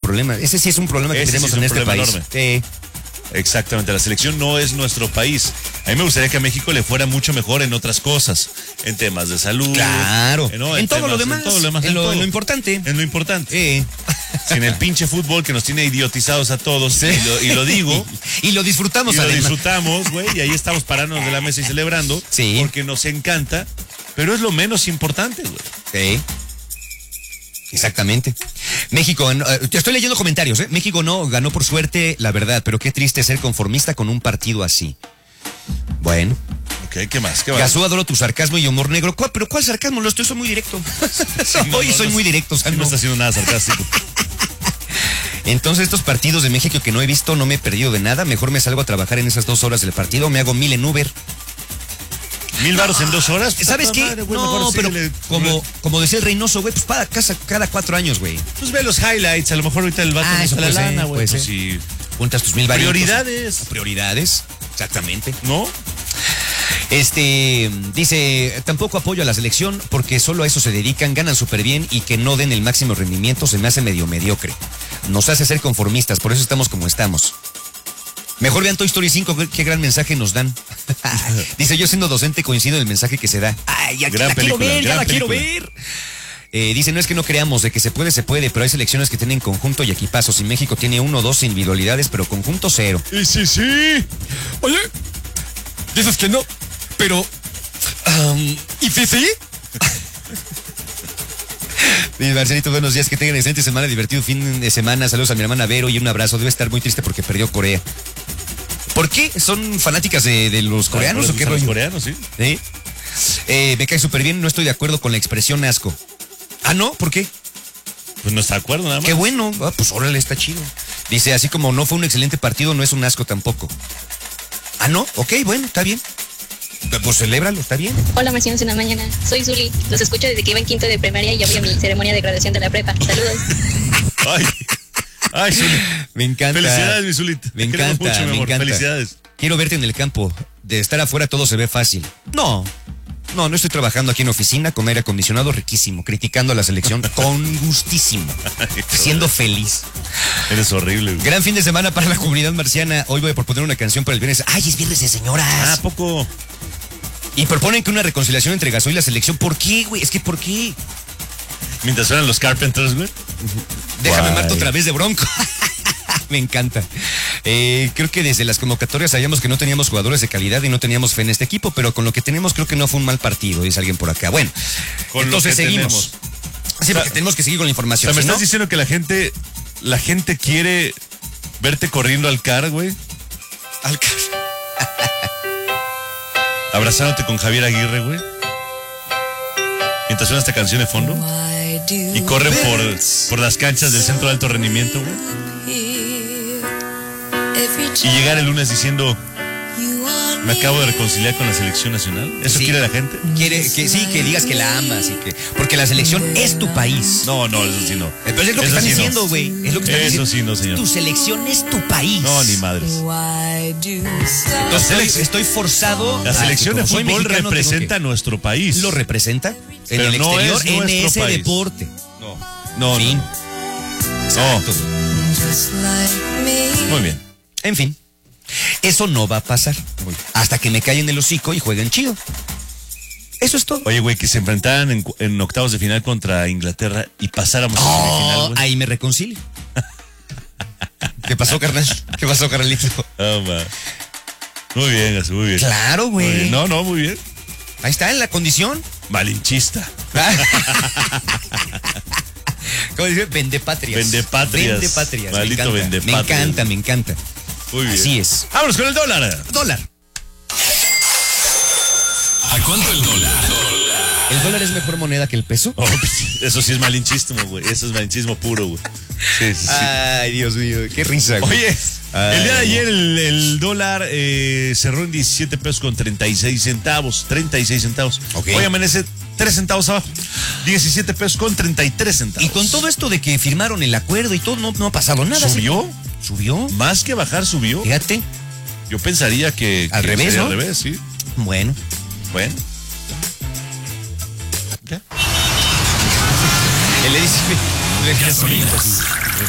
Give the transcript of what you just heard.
problema. Ese sí es un problema que tenemos en este país. Exactamente, la selección no es nuestro país. A mí me gustaría que a México le fuera mucho mejor en otras cosas, en temas de salud. Claro, ¿no? en todo lo demás, en lo importante. En lo importante. Sin el pinche fútbol que nos tiene idiotizados a todos, sí. y lo digo. Y lo disfrutamos, además. Lo disfrutamos, güey, y ahí estamos parándonos de la mesa y celebrando. Sí. Porque nos encanta, pero es lo menos importante, güey. Sí. Exactamente. México, estoy leyendo comentarios, ¿eh? México no ganó por suerte, la verdad, pero qué triste ser conformista con un partido así. Bueno. Ok, ¿qué más? Gazú, adoro tu sarcasmo y humor negro. ¿Pero cuál sarcasmo? Soy muy directo. Hoy soy muy directo. O sea, no está haciendo nada sarcástico. Entonces estos partidos de México que no he visto, no me he perdido de nada. Mejor me salgo a trabajar en esas 2 horas del partido, me hago 1000 en Uber. 1000 varos en 2 horas. ¿Sabes qué? Madre, güey, no, pero como decía el Reynoso, güey, pues para casa cada 4 años, güey. Pues ve los highlights, a lo mejor ahorita el vato no está la lana, güey. Pues si juntas tus 1000 varitos. Prioridades, exactamente. ¿No? Dice, tampoco apoyo a la selección porque solo a eso se dedican, ganan súper bien y que no den el máximo rendimiento se me hace medio mediocre. Nos hace ser conformistas, por eso estamos como estamos. Mejor vean Toy Story 5, qué gran mensaje nos dan. Dice, yo siendo docente coincido en el mensaje que se da. Ay, ya la quiero ver. Dice, no es que no creamos, de que se puede, pero hay selecciones que tienen conjunto y equipazos. Y México tiene 1 o 2 individualidades, pero conjunto 0. Y sí. Oye, dices que no, pero... ¿y sí? Dice Marcelito, buenos días, que tengan excelente semana, divertido fin de semana. Saludos a mi hermana Vero y un abrazo. Debe estar muy triste porque perdió Corea. ¿Por qué? ¿Son fanáticas de los coreanos o qué rollo? Los coreanos, sí. Me cae súper bien, no estoy de acuerdo con la expresión asco. ¿Ah, no? ¿Por qué? Pues no está de acuerdo nada más. Qué bueno, pues órale, está chido. Dice, así como no fue un excelente partido, no es un asco tampoco. ¿Ah, no? Ok, bueno, está bien. Pues celébralo, está bien. Hola, Marcianos en la mañana. Soy Zuli. Los escucho desde que iba en 5º de primaria y ya voy a mi ceremonia de graduación de la prepa. Saludos. Ay, Zuli. Me encanta. Felicidades, mi Zulita. Me encanta, mucho, mi amor. encanta. Felicidades. Quiero verte en el campo. De estar afuera todo se ve fácil. No estoy trabajando aquí en oficina con aire acondicionado riquísimo, criticando a la selección con gustísimo, siendo feliz. Eres horrible, güey. Gran fin de semana para la comunidad marciana. Hoy voy a proponer una canción para el viernes. ¡Ay, es viernes de señoras! ¿A poco? Y proponen que una reconciliación entre Gazú y la selección. ¿Por qué, güey? Es que ¿por qué? Mientras suenan los Carpenters, güey. Déjame Marto otra vez de Bronco. Me encanta. Creo que desde las convocatorias sabíamos que no teníamos jugadores de calidad y no teníamos fe en este equipo, pero con lo que tenemos creo que no fue un mal partido, dice alguien por acá. Bueno, entonces seguimos. Sí, porque tenemos que seguir con la información. O sea, me estás diciendo que la gente quiere verte corriendo al CAR, güey. Al CAR. Abrazándote con Javier Aguirre, güey. Mientras suena esta canción de fondo. Y corren por las canchas del centro de alto rendimiento, güey. Y llegar el lunes diciendo, me acabo de reconciliar con la selección nacional. ¿Eso sí quiere la gente? Quiere que digas que la amas y que porque la selección es tu país. No, eso sí no. Pero es lo que están diciendo, güey. Es lo que están diciendo. Eso sí no, señor. Tu selección es tu país. No, ni madres. Entonces, estoy forzado. La selección de fútbol representa a nuestro país. ¿Lo representa? Pero en el no exterior, es en ese país. Deporte. No. Exacto. Muy bien. En fin, eso no va a pasar hasta que me callen el hocico y jueguen chido. Eso es todo. Oye, güey, que se enfrentaran en octavos de final contra Inglaterra y pasáramos a la final, güey. Ahí me reconcilio. ¿Qué pasó, carnal? ¿Qué pasó, carnalito? Muy bien, muy bien. Claro, güey. No, muy bien. Ahí está, en la condición. Malinchista. ¿Cómo dice? Vendepatrias. Vendepatrias. Maldito vendepatrias. Me encanta. Muy bien. Así es. Vámonos con el dólar. ¿A cuánto el dólar? ¿El dólar es mejor moneda que el peso? Eso sí es malinchismo, güey. Eso es malinchismo puro, güey. Sí. Ay, Dios mío, qué risa, güey. Oye, el día de ayer el dólar cerró en 17 pesos con 36 centavos. 36 centavos. Okay. Hoy amanece 3 centavos abajo. 17 pesos con 33 centavos. Y con todo esto de que firmaron el acuerdo y todo, no ha pasado nada. ¿Subió? ¿Subió? Más que bajar, subió. Fíjate. Yo pensaría que al revés, ¿no? Al revés, sí. Bueno. ¿Ya? Él le dice...